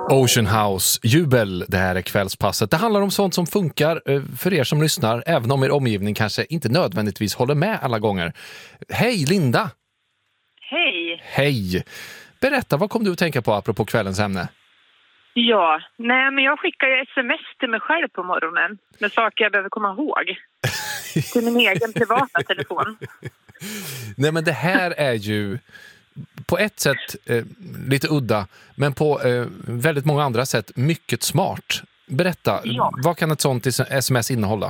Ocean House, jubel, det här är kvällspasset. Det handlar om sånt som funkar för er som lyssnar, även om er omgivning kanske inte nödvändigtvis håller med alla gånger. Hej Linda! Hej! Hej! Berätta, vad kom du att tänka på apropå kvällens ämne? Ja, nej men jag skickar ju sms till mig själv på morgonen med saker jag behöver komma ihåg. Till min egen privata telefon. Nej men det här är ju på ett sätt lite udda, men på väldigt många andra sätt mycket smart. Berätta, vad kan ett sånt sms innehålla?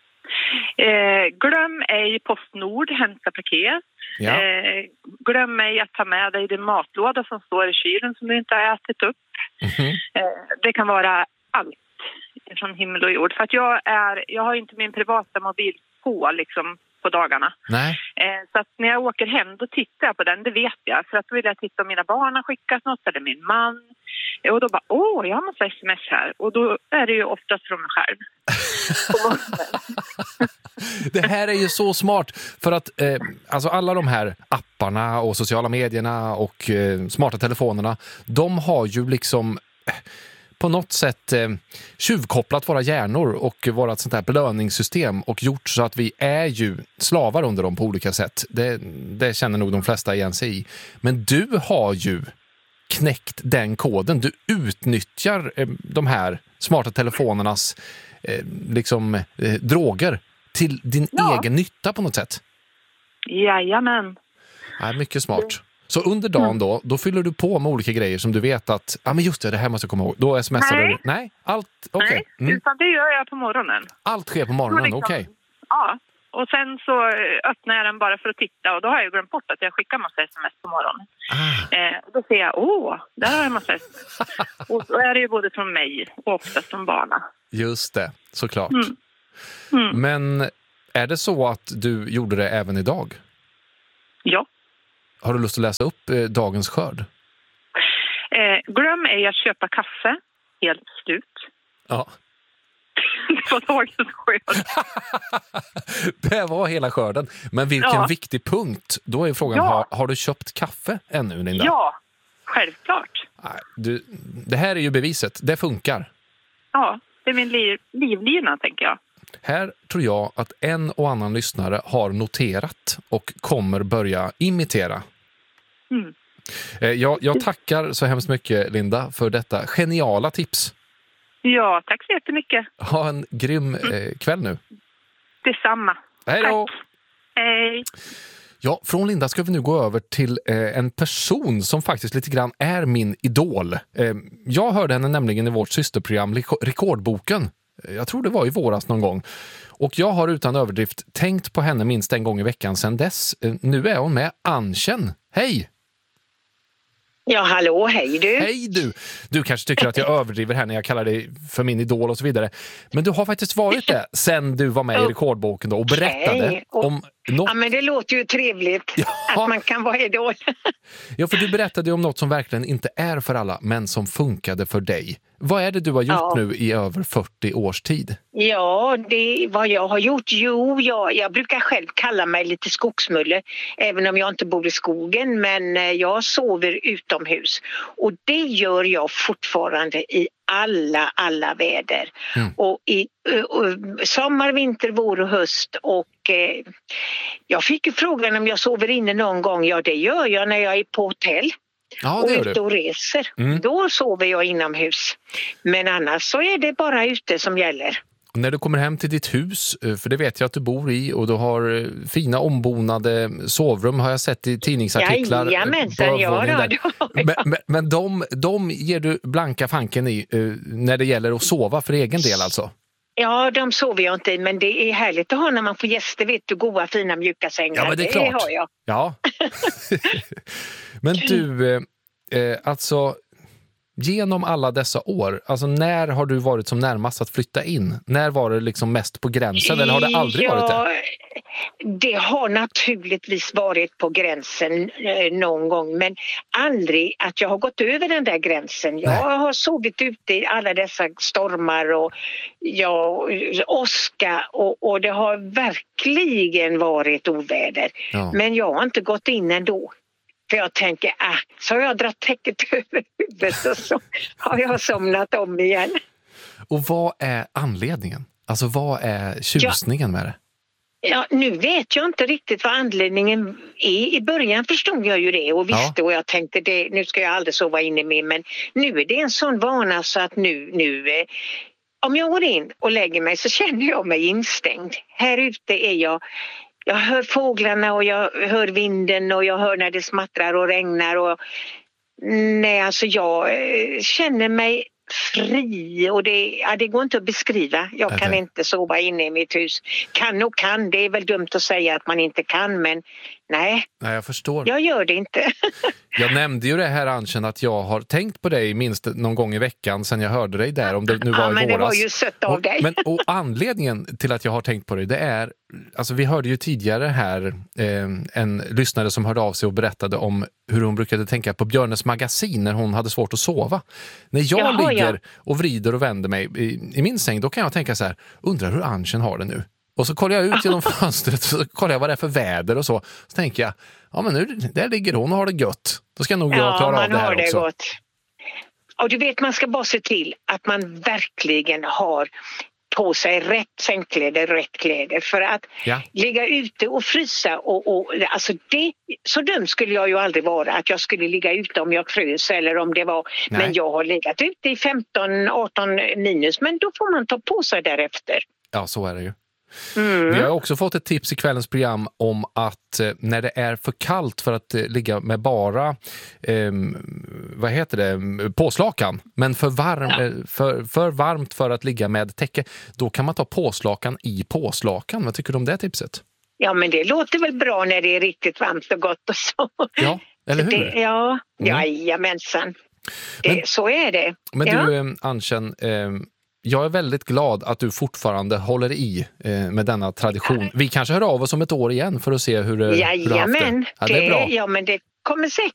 Glöm ej Postnord, hämta paket. Ja. Glöm ej att ta med dig din matlåda som står i kylen som du inte har ätit upp. Mm-hmm. Det kan vara allt från himmel och jord. För att jag har inte min privata mobil på liksom på dagarna. Nej. Så att när jag åker hem då tittar jag på den, det vet jag. För att då vill jag titta om mina barn har skickat något eller min man. Och då bara, jag har massa sms här. Och då är det ju oftast från mig själv. Det här är ju så smart för att alltså alla de här apparna och sociala medierna och smarta telefonerna, de har ju liksom på något sätt tjuvkopplat våra hjärnor och vårat sånt här belöningssystem och gjort så att vi är ju slavar under dem på olika sätt. Det känner nog de flesta igen sig i. Men du har ju knäckt den koden. Du utnyttjar de här smarta telefonernas droger till din egen nytta på något sätt. Jajamän. Ja, mycket smart. Så under dagen då fyller du på med olika grejer som du vet att, men just det här måste jag komma ihåg. Då smsar du. Nej, allt, okej. Nej, utan det gör jag på morgonen. Allt sker på morgonen, okej. Ja, och sen så öppnar jag den bara för att titta och då har jag glömt bort att jag skickar massa sms på morgonen. Då ser jag, där har jag massa sms. Och då är det ju både från mig och oftast från barnen. Just det, såklart. Men är det så att du gjorde det även idag? Ja. Har du lust att läsa upp dagens skörd? Glöm ej att köpa kaffe. Helt slut. Ja. Det var dagens skörd. Det var hela skörden. Men vilken viktig punkt. Då är frågan, har du köpt kaffe ännu, Linda? Ja, självklart. Det här är ju beviset. Det funkar. Ja, det är min livlina, tänker jag. Här tror jag att en och annan lyssnare har noterat och kommer börja imitera. Jag tackar så hemskt mycket, Linda, för detta geniala tips. Ja, tack så jättemycket. Ha en grym kväll nu. Detsamma. Hej då! Tack. Hej! Ja, från Linda ska vi nu gå över till en person som faktiskt lite grann är min idol. Jag hörde henne nämligen i vårt systerprogram Rekordboken. Jag tror det var i våras någon gång. Och jag har utan överdrift tänkt på henne minst en gång i veckan sedan dess. Nu är hon med, Anchen. Hej! Ja, hallå, hej du. Hej du! Du kanske tycker att jag överdriver här när jag kallar dig för min idol och så vidare. Men du har faktiskt varit det sen du var med i Rekordboken då och berättade om något. Ja, men det låter ju trevligt att man kan vara idol. Ja, för du berättade om något som verkligen inte är för alla, men som funkade för dig. Vad är det du har gjort nu i över 40 års tid? Ja, vad jag har gjort? Jo, jag brukar själv kalla mig lite skogsmulle, även om jag inte bor i skogen, men jag sover utomhus. Och det gör jag fortfarande i alla väder. Och i sommar, vinter, vår och höst. Och jag fick ju frågan om jag sover inne någon gång. Ja, det gör jag när jag är på hotell. Ja, och ute och reser. Då sover jag inomhus. Men annars så är det bara ute som gäller. Och när du kommer hem till ditt hus, för det vet jag att du bor i och du har fina ombonade sovrum har jag sett i tidningsartiklar. Jajamensan, Men de ger du blanka fanken i när det gäller att sova för egen del alltså? Ja, de sover jag inte i, men det är härligt att ha när man får gäster, vet du, goda, fina, mjuka sängar. Ja, men det är klart. Har jag. Ja. Men du, alltså genom alla dessa år, alltså när har du varit som närmast att flytta in? När var det liksom mest på gränsen eller har det aldrig varit det? Det har naturligtvis varit på gränsen någon gång, men aldrig att jag har gått över den där gränsen. Jag har sovit ute i alla dessa stormar och åska och det har verkligen varit oväder. Ja. Men jag har inte gått in ändå. För jag tänker, så har jag dragit täcket över huvudet och så har jag somnat om igen. Och vad är anledningen? Alltså vad är tjusningen med det? Ja, nu vet jag inte riktigt vad anledningen är. I början förstod jag ju det och visste och jag tänkte nu ska jag aldrig sova inne med. Men nu är det en sån vana så att nu om jag går in och lägger mig så känner jag mig instängd. Här ute är jag hör fåglarna och jag hör vinden och jag hör när det smattrar och regnar. Och, nej, alltså jag känner mig fri och det går inte att beskriva. Jag kan inte sova inne i mitt hus. Kan. Det är väl dumt att säga att man inte kan, men nej. Nej, jag förstår. Jag gör det inte. Jag nämnde ju det här, Anchen, att jag har tänkt på dig minst någon gång i veckan sen jag hörde dig där, om det nu var i våras. Men det var ju sött av dig. Och anledningen till att jag har tänkt på dig, det är, alltså vi hörde ju tidigare här en lyssnare som hörde av sig och berättade om hur hon brukade tänka på Björnes magasin när hon hade svårt att sova. När jag ligger och vrider och vänder mig i min säng, då kan jag tänka så här, undrar hur Anchen har det nu? Och så kollar jag ut genom fönstret och så kollar jag vad det är för väder och så. Så tänker jag, men nu där ligger hon och har det gött. Då ska nog jag klara av det här också. Gott. Och du vet, man ska bara se till att man verkligen har på sig rätt sängkläder, rätt kläder. För att ligga ute och frysa alltså så dum skulle jag ju aldrig vara att jag skulle ligga ute om jag frös eller om det var. Nej. Men jag har legat ute i 15-18 minus, men då får man ta på sig därefter. Ja, så är det ju. Vi har också fått ett tips i kvällens program om att när det är för kallt för att ligga med bara påslakan, men för varmt för att ligga med täcke, då kan man ta påslakan i påslakan. Vad tycker du om det tipset? Ja, men det låter väl bra när det är riktigt varmt och gott och så. Ja, eller hur? Jajamensan. Så är det. Men du, Anchen, jag är väldigt glad att du fortfarande håller i med denna tradition. Vi kanske hör av oss om ett år igen för att se hur du har haft det. Ja, det är bra. Ja, men det kommer säkert